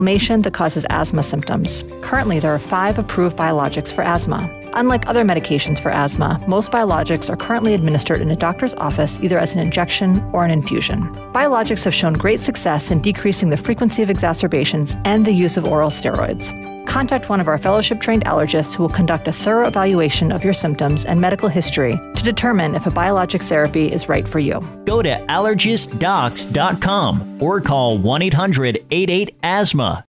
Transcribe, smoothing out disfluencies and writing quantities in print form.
inflammation that causes asthma symptoms. Currently, there are 5 approved biologics for asthma. Unlike other medications for asthma, most biologics are currently administered in a doctor's office either as an injection or an infusion. Biologics have shown great success in decreasing the frequency of exacerbations and the use of oral steroids. Contact one of our fellowship-trained allergists who will conduct a thorough evaluation of your symptoms and medical history to determine if a biologic therapy is right for you. Go to allergistdocs.com or call 1-800-88-ASTHMA.